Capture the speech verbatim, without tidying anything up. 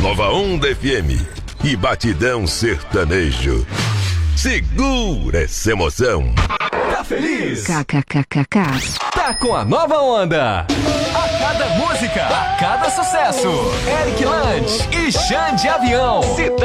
Nova Onda F M e Batidão Sertanejo. Segura essa emoção. Tá feliz? KKKKK. Tá com a nova onda. A cada música, a cada sucesso. Eric Lange e Xande Avião.